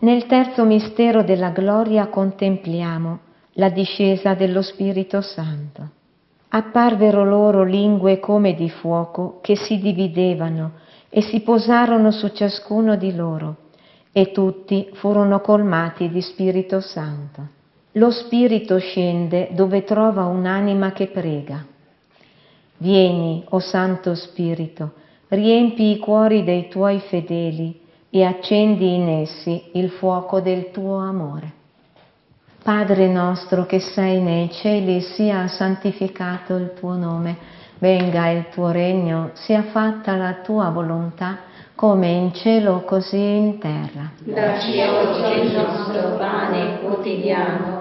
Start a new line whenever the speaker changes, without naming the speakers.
Nel terzo mistero della gloria contempliamo la discesa dello Spirito Santo. Apparvero loro lingue come di fuoco che si dividevano e si posarono su ciascuno di loro, e tutti furono colmati di Spirito Santo. Lo Spirito scende dove trova un'anima che prega. Vieni, o Santo Spirito, riempi i cuori dei tuoi fedeli e accendi in essi il fuoco del tuo amore. Padre nostro che sei nei cieli, sia santificato il tuo nome, venga il tuo regno, sia fatta la tua volontà, come in cielo così in terra.
Dacci oggi il nostro pane quotidiano